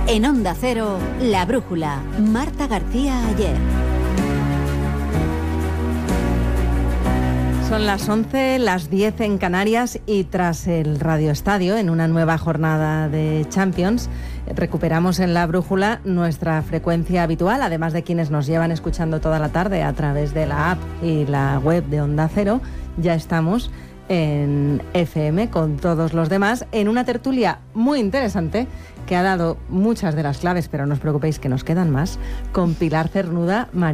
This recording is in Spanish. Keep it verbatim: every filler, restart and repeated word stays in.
En Onda Cero, La Brújula, Marta García Ayer. Son las once, las diez en Canarias y tras el Radio Estadio, en una nueva jornada de Champions, recuperamos en La Brújula nuestra frecuencia habitual, además de quienes nos llevan escuchando toda la tarde a través de la app y la web de Onda Cero. Ya estamos en F M con todos los demás en una tertulia muy interesante que ha dado muchas de las claves, pero no os preocupéis que nos quedan más, con Pilar Cernuda, María